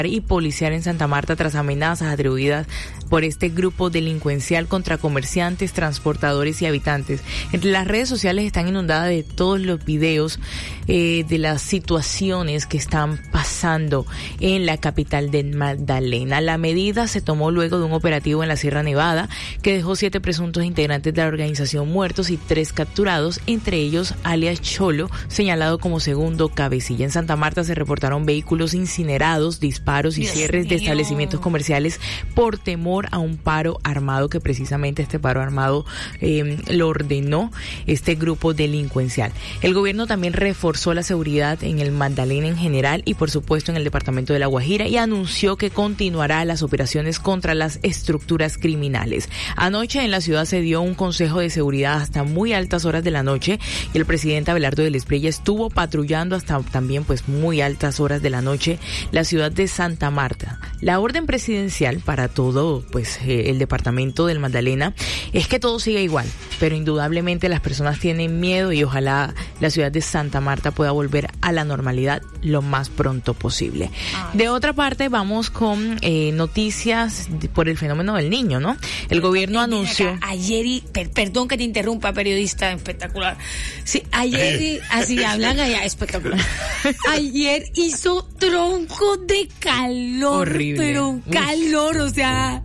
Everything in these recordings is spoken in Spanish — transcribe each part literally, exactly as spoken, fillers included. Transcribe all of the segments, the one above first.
y policial en Santa Marta tras amenazas atribuidas por este grupo delincuencial contra comerciantes, transportadores y habitantes. Entre las redes sociales están inundadas de todos los videos eh, de las situaciones que están pasando en la capital de Magdalena. La medida se tomó luego de un operativo en la Sierra Nevada que dejó siete presuntos integrantes de la organización muertos y tres capturados, entre ellos alias Cholo, señalado como segundo cabecilla. En Santa Marta se reportaron vehículos incinerados, disparos y Dios cierres mío. de establecimientos comerciales por temor a un paro armado, que precisamente este paro armado eh, lo ordenó este grupo delincuencial. El gobierno también reforzó la seguridad en el Magdalena en general y por supuesto en el departamento de La Guajira, y anunció que continuará las operaciones contra las estructuras criminales. Anoche en la ciudad se dio un consejo de seguridad hasta muy altas horas de la noche y el presidente Abelardo del Espriella estuvo patrullando hasta también pues muy altas horas de la noche la ciudad de Santa Marta. La orden presidencial para todo pues eh, el departamento del Magdalena es que todo siga igual, pero indudablemente las personas tienen miedo y ojalá la ciudad de Santa Marta pueda volver a la normalidad lo más pronto posible. Ay. De otra parte, vamos con eh, noticias de, por el fenómeno del niño, ¿no? El gobierno anunció... Acá, ayer, y, per, perdón que te interrumpa, periodista espectacular. Sí, ayer, y, así hablan allá, espectacular. Ayer hizo tronco de calor. Horrible. Pero un calor, o sea,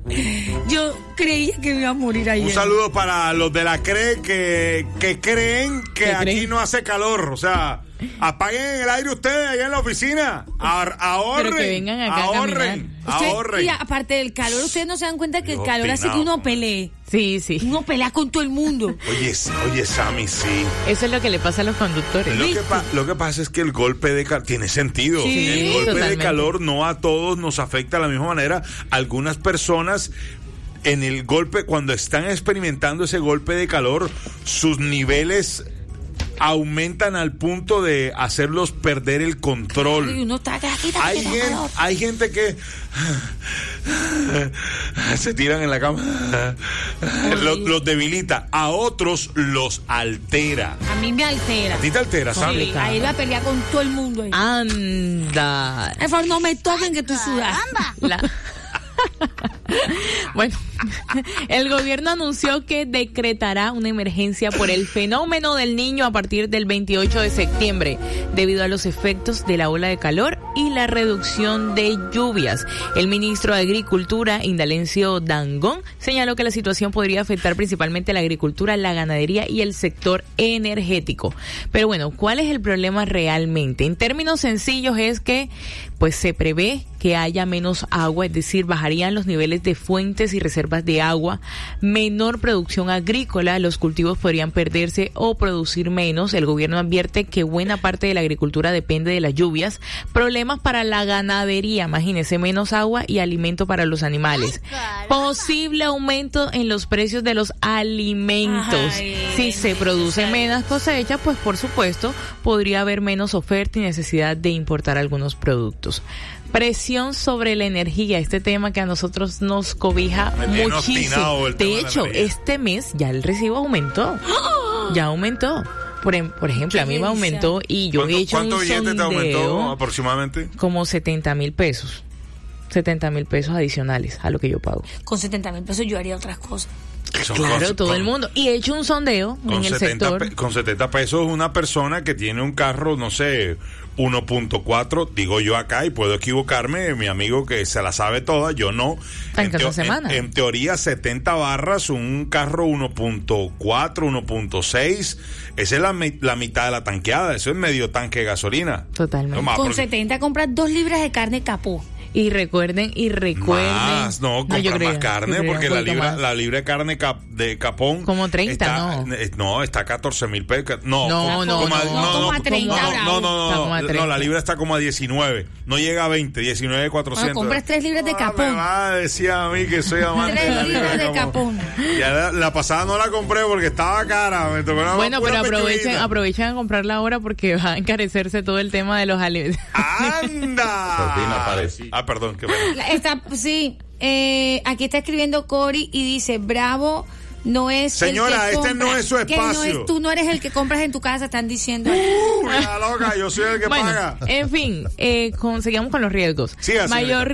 yo creía que me iba a morir ayer. Un saludo para los de la C R E que, que creen que aquí creen? no hace calor, o sea... Apaguen el aire ustedes allá en la oficina. Ahor- ahorren. Pero que vengan acá ahorren. a Usted, Ahorren. y aparte del calor, ustedes no se dan cuenta que el Yo calor hace que opinaba. uno pelee. Sí, sí. Uno pelea con todo el mundo. Oye, oye, Sammy, sí. Eso es lo que le pasa a los conductores. Lo que, pa- lo que pasa es que el golpe de calor tiene sentido. Sí, el golpe totalmente. de calor no a todos nos afecta de la misma manera. Algunas personas en el golpe, cuando están experimentando ese golpe de calor, sus niveles aumentan al punto de hacerlos perder el control. Y uno está aquí, está Hay aquí, gente, calor. hay gente que se tiran en la cama, los, los debilita, a otros los altera. A mí me altera. ¿A ti te altera, Sammy? Sí, a ir a pelear con todo el mundo ahí. Anda. Por favor, no me toquen que estoy sudando. La... Bueno, el gobierno anunció que decretará una emergencia por el fenómeno del niño a partir del veintiocho de septiembre, debido a los efectos de la ola de calor y la reducción de lluvias. El ministro de Agricultura, Indalencio Dangond, señaló que la situación podría afectar principalmente la agricultura, la ganadería y el sector energético. Pero bueno, ¿cuál es el problema realmente? En términos sencillos es que pues se prevé que haya menos agua, es decir, bajarían los niveles de fuentes y reservas de agua, menor producción agrícola, los cultivos podrían perderse o producir menos. El gobierno advierte que buena parte de la agricultura depende de las lluvias, problemas para la ganadería, imagínense, menos agua y alimento para los animales. Posible aumento en los precios de los alimentos. Ay, si se produce menos cosecha, pues por supuesto podría haber menos oferta y necesidad de importar algunos productos. Presión sobre la energía, este tema que a nosotros nos cobija Me tiene muchísimo. obstinado el tema De de la hecho, energía. este mes ya el recibo aumentó. Ya aumentó. Por, em- por ejemplo, a mí me aumentó y yo he ¿Cuánto, hecho un cuánto billete te aumentó sondeo aproximadamente? como setenta mil pesos. setenta mil pesos adicionales a lo que yo pago. Con setenta mil pesos yo haría otras cosas. Son Claro, con- todo con- el mundo. Y he hecho un sondeo Con en el setenta, sector. pe- con setenta pesos una persona que tiene un carro, no sé, uno punto cuatro, digo yo acá y puedo equivocarme, mi amigo que se la sabe toda, yo no. En cada semana. en teoría setenta barras, un carro uno punto cuatro, uno punto seis, esa es la, mi- la mitad de la tanqueada, eso es medio tanque de gasolina. Totalmente. No más, Con porque- setenta compras dos libras de carne capó. Y recuerden, y recuerden. Más, no, compra yo creía, más carne, yo creía porque un la poquito libra, más. la libra de carne cap- de capón. Como treinta, está, ¿no? eh, No, está a catorce mil pesos. No, No, como- no, como a- no, no, como a treinta, no, bravo. no, no, Está no, como a no, treinta. la libra está como a diecinueve. No llega a veinte, diecinueve cuatrocientos. Bueno, compras tres libras de Ah, capón. me va a decir a mí que soy amante de la Tres libra libras de capón. Ya la, la pasada no la compré porque estaba cara. Me tocó una Bueno, pura pero aprovechen, pechuguita. aprovechen a comprarla ahora porque va a encarecerse todo el tema de los alimentos. ¡Anda! Ah, perdón, qué pena. La- Está, sí, eh, aquí está escribiendo Cory y dice, bravo no es Señora, el que este compra, no es su que no espacio. es, tú no eres el que compras en tu casa, están diciendo. Uh, la loca, yo soy el que bueno, paga. en fin, eh, con, seguimos con los riesgos. Siga, Mayor señorita.